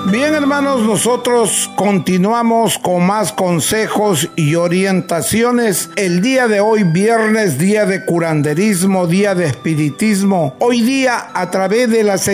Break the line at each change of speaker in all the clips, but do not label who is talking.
Bien, hermanos, nosotros continuamos con más consejos y orientaciones. El día de hoy, viernes, día de curanderismo, día de espiritismo. Hoy día, a través de las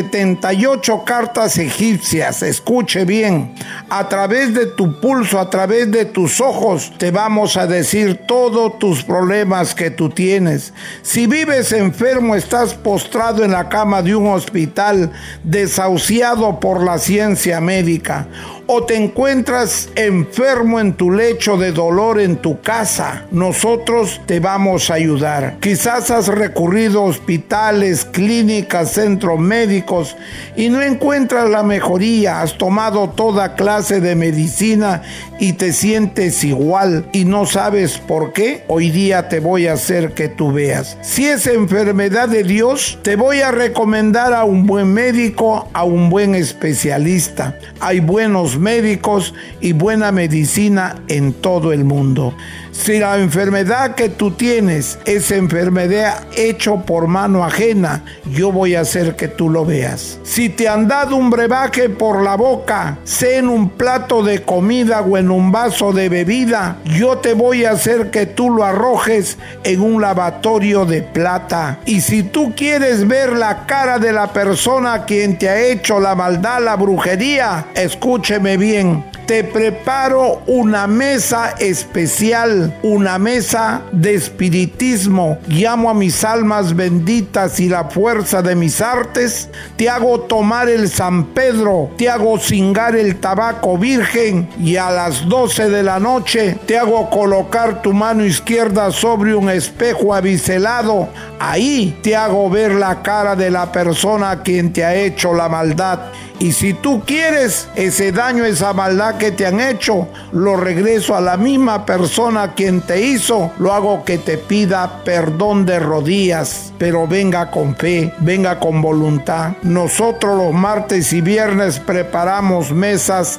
78 cartas egipcias, escuche bien, a través de tu pulso, a través de tus ojos, te vamos a decir todos tus problemas que tú tienes. Si vives enfermo, estás postrado en la cama de un hospital, desahuciado por la ciencia médica, o te encuentras enfermo en tu lecho de dolor en tu casa, nosotros te vamos a ayudar. Quizás has recurrido a hospitales, clínicas, centros médicos y no encuentras la mejoría. Has tomado toda clase de medicina y te sientes igual y no sabes por qué. Hoy día te voy a hacer que tú veas. Si es enfermedad de Dios, te voy a recomendar a un buen médico, a un buen especialista. Hay buenos médicos y buena medicina en todo el mundo. Si la enfermedad que tú tienes es enfermedad hecho por mano ajena, yo voy a hacer que tú lo veas. Si te han dado un brebaje por la boca, sea en un plato de comida o en un vaso de bebida, yo te voy a hacer que tú lo arrojes en un lavatorio de plata. Y si tú quieres ver la cara de la persona a quien te ha hecho la maldad, la brujería, escúcheme bien. Te preparo una mesa especial, una mesa de espiritismo. Llamo a mis almas benditas y la fuerza de mis artes. Te hago tomar el San Pedro, te hago cingar el tabaco virgen y a las 12 de la noche te hago colocar tu mano izquierda sobre un espejo abiselado. Ahí te hago ver la cara de la persona a quien te ha hecho la maldad. Y si tú quieres ese daño, esa maldad que te han hecho, lo regreso a la misma persona a quien te hizo. Lo hago que te pida perdón de rodillas, pero venga con fe, venga con voluntad. Nosotros los martes y viernes preparamos mesas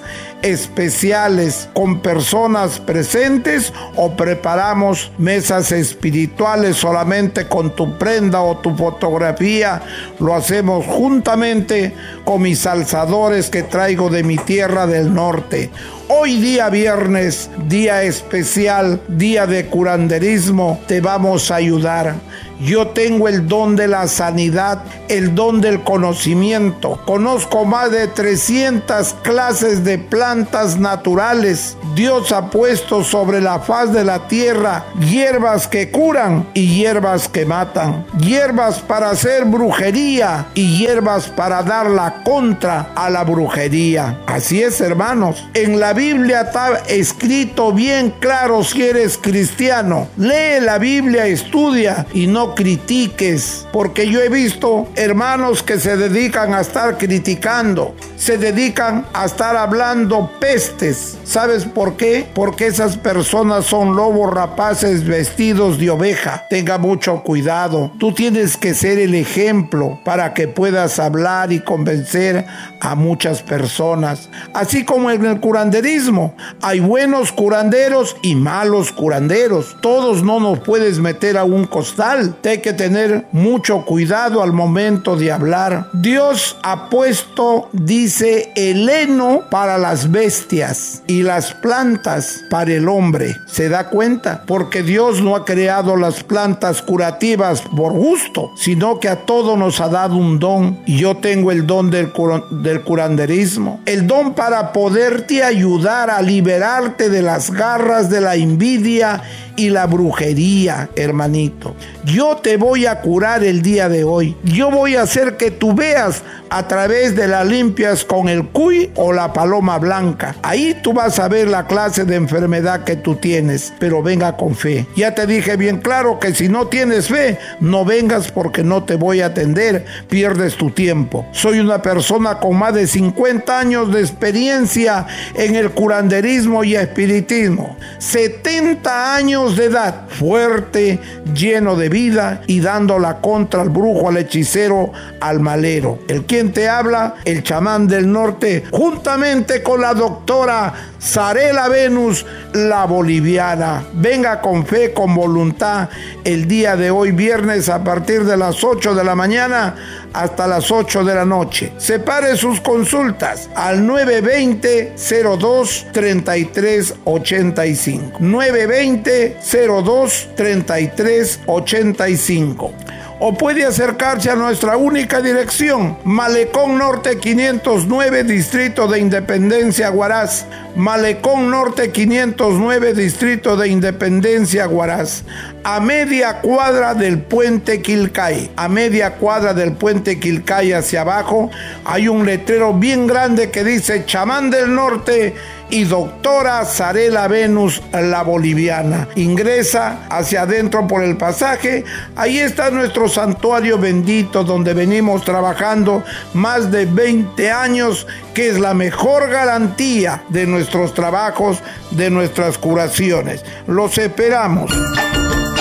especiales con personas presentes o preparamos mesas espirituales solamente con tu prenda o tu fotografía. Lo hacemos juntamente con mis alzadores que traigo de mi tierra del norte. Hoy día viernes, día especial, día de curanderismo, te vamos a ayudar. Yo tengo el don de la sanidad, el don del conocimiento. Conozco más de 300 clases de plantas naturales. Dios ha puesto sobre la faz de la tierra hierbas que curan y hierbas que matan. Hierbas para hacer brujería y hierbas para dar la contra a la brujería. Así es, hermanos. En la Biblia está escrito bien claro si eres cristiano. Lee la Biblia, estudia y no critiques, porque yo he visto hermanos que se dedican a estar criticando, se dedican a estar hablando pestes. ¿Sabes por qué? Porque esas personas son lobos rapaces vestidos de oveja. Tenga mucho cuidado. Tú tienes que ser el ejemplo para que puedas hablar y convencer a muchas personas. Así como en el curanderismo, hay buenos curanderos y malos curanderos. Todos no nos puedes meter a un costal. Hay que tener mucho cuidado al momento de hablar. Dios ha puesto, dice, el heno para las bestias y las plantas para el hombre. ¿Se da cuenta? Porque Dios no ha creado las plantas curativas por gusto, sino que a todos nos ha dado un don. Y yo tengo el don del curanderismo, el don para poderte ayudar a liberarte de las garras de la envidia y la brujería, hermanito. Yo te voy a curar el día de hoy. Yo voy a hacer que tú veas a través de las limpias con el cuy o la paloma blanca. Ahí tú vas a ver la clase de enfermedad que tú tienes, pero venga con fe. Ya te dije bien claro que si no tienes fe, no vengas porque no te voy a atender, pierdes tu tiempo. Soy una persona con más de 50 años de experiencia en el curanderismo y espiritismo. 70 años de edad, fuerte, lleno de vida y dando la contra al brujo, al hechicero, al malero. El quien te habla, el chamán del norte, juntamente con la doctora Zarela Venus, la boliviana. Venga con fe, con voluntad, el día de hoy viernes a partir de las 8 de la mañana hasta las 8 de la noche. Separe sus consultas al 920-02-3385. 920-02-3385. O puede acercarse a nuestra única dirección, Malecón Norte 509, Distrito de Independencia, Huaraz. Malecón Norte 509, Distrito de Independencia, Huaraz. A media cuadra del puente Quilcay. A media cuadra del puente Quilcay hacia abajo hay un letrero bien grande que dice Chamán del Norte y Doctora Zarela Venus, la boliviana. Ingresa hacia adentro por el pasaje. Ahí está nuestro santuario bendito donde venimos trabajando más de 20 años, que es la mejor garantía de nuestros trabajos, de nuestras curaciones. Los esperamos.